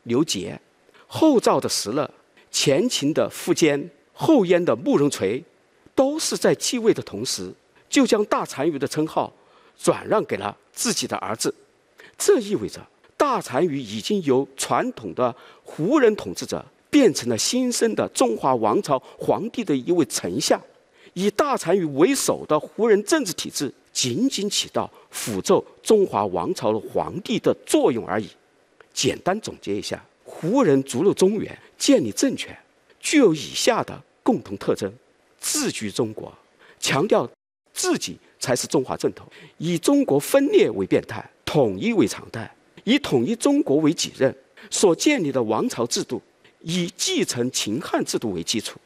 刘杰，后赵的石勒，前秦的苻坚，后燕的慕容垂，都是在继位的同时，就将大单于的称号转让给了自己的儿子。这意味着大单于已经由传统的胡人统治者变成了新生的中华王朝皇帝的一位丞相。以大单于为首的胡人政治体制仅仅起到辅助中华王朝的皇帝的作用而已。简单总结一下，胡人逐鹿中原，建立政权，具有以下的共同特征：自居中国，强调自己才是中华正统，以中国分裂为变态，统一为常态，以统一中国为己任，所建立的王朝制度以继承秦汉制度为基础。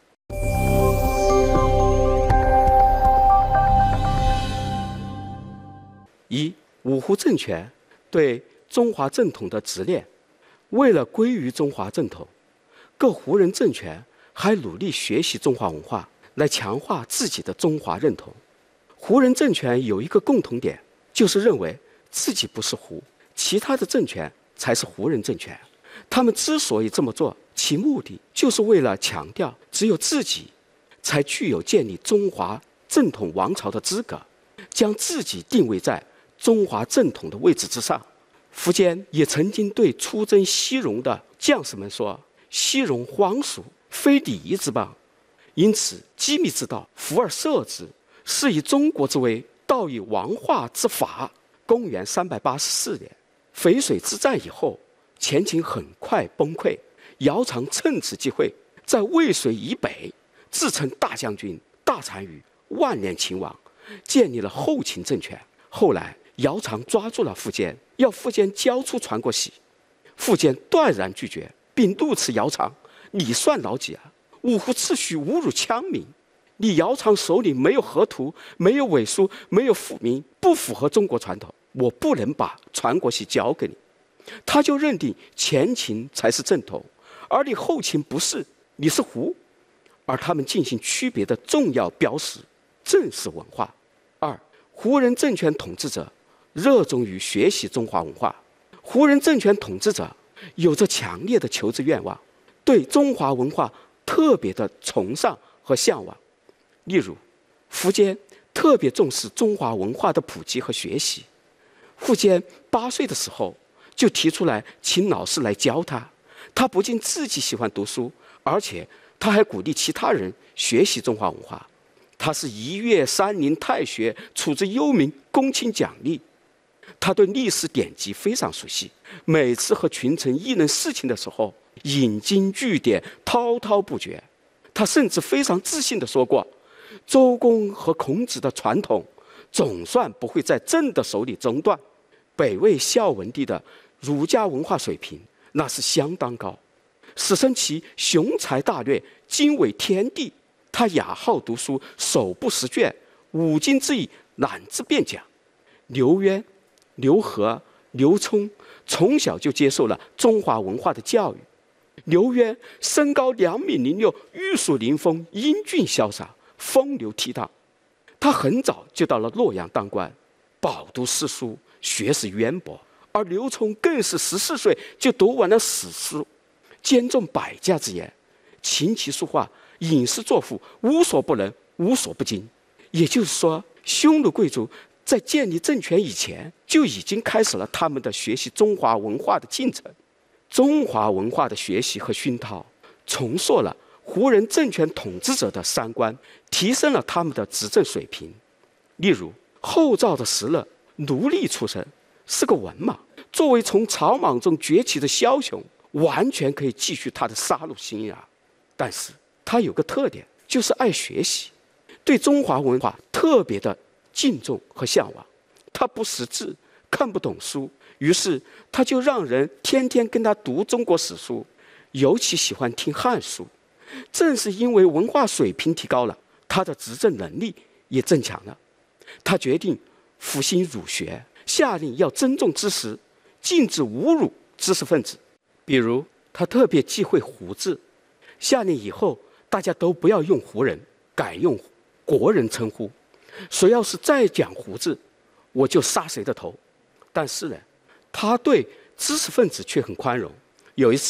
五胡政权对中华正统的执念，为了归于中华正统，各胡人政权还努力学习中华文化，来强化自己的中华认同。胡人政权有一个共同点，就是认为自己不是胡，其他的政权才是胡人政权。他们之所以这么做，其目的就是为了强调只有自己才具有建立中华正统王朝的资格，将自己定位在中华正统的位置之上。苻坚也曾经对出征西戎的将士们说：“西戎荒属，非礼仪之邦，因此机密之道，弗而摄之，是以中国之威，道以王化之法。”公元384年，淝水之战以后，前秦很快崩溃。姚苌趁此机会，在渭水以北自称大将军、大单于、万年秦王，建立了后秦政权。后来姚苌抓住了苻坚，要苻坚交出传国玺。苻坚断然拒绝，并怒斥姚苌：“你算老几啊？五胡次序，侮辱羌民！你姚苌手里没有河图，没有纬书，没有府名，不符合中国传统，我不能把传国玺交给你。”他就认定前秦才是正统，而你后秦不是，你是胡。而他们进行区别的重要标识正是文化。二，胡人政权统治者热衷于学习中华文化。胡人政权统治者有着强烈的求知愿望，对中华文化特别的崇尚和向往。例如，苻坚特别重视中华文化的普及和学习。苻坚8岁的时候就提出来请老师来教他。他不仅自己喜欢读书，而且他还鼓励其他人学习中华文化。他是1阅3龄太学，处之幽冥，公卿奖励。他对历史典籍非常熟悉，每次和群臣议论事情的时候，引经据典，滔滔不绝。他甚至非常自信地说过：“周公和孔子的传统总算不会在朕的手里中断。”北魏孝文帝的儒家文化水平那是相当高，史称其雄才大略，经纬天地。他雅好读书，手不释卷，5经之义览之遍讲。刘渊、刘和、刘聪从小就接受了中华文化的教育。刘渊身高2.06米，玉树临风，英俊潇洒，风流倜傥。他很早就到了洛阳当官，饱读诗书，学识渊博。而刘聪更是14岁就读完了史书，兼重百家之言，琴棋书画、饮食作赋无所不能，无所不精。也就是说，匈奴贵族在建立政权以前就已经开始了他们的学习中华文化的进程。中华文化的学习和熏陶，重塑了胡人政权统治者的三观，提升了他们的执政水平。例如，后赵的石勒，奴隶出身，是个文盲，作为从草莽中崛起的枭雄，完全可以继续他的杀戮生涯。但是他有个特点，就是爱学习，对中华文化特别的敬重和向往。他不识字，看不懂书，于是他就让人天天跟他读中国史书，尤其喜欢听汉书。正是因为文化水平提高了，他的执政能力也增强了。他决定复兴儒学，下令要尊重知识，禁止侮辱知识分子。比如，他特别忌讳胡字，下令以后大家都不要用胡人，改用国人称呼。谁要是再讲胡字，我就杀谁的头。但是呢，他对知识分子却很宽容。有一次